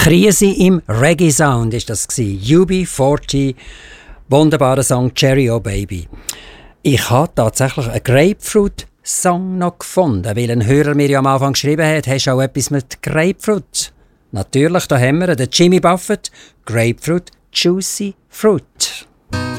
Krise im Reggae-Sound ist das gewesen. UB40, wunderbarer Song «Cherry Oh Baby». Ich habe tatsächlich einen Grapefruit-Song noch gefunden, weil ein Hörer mir ja am Anfang geschrieben hat, hast du auch etwas mit Grapefruit? Natürlich, da haben wir den Jimmy Buffett, Grapefruit Juicy Fruit.